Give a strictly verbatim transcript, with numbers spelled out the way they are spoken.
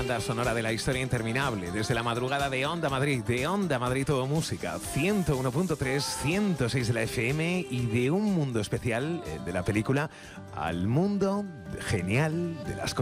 banda sonora de la historia interminable, desde la madrugada de Onda Madrid, de Onda Madrid Todo Música, ciento uno punto tres, ciento seis de la F M y de un mundo especial, el de la película, al mundo genial de las cosas.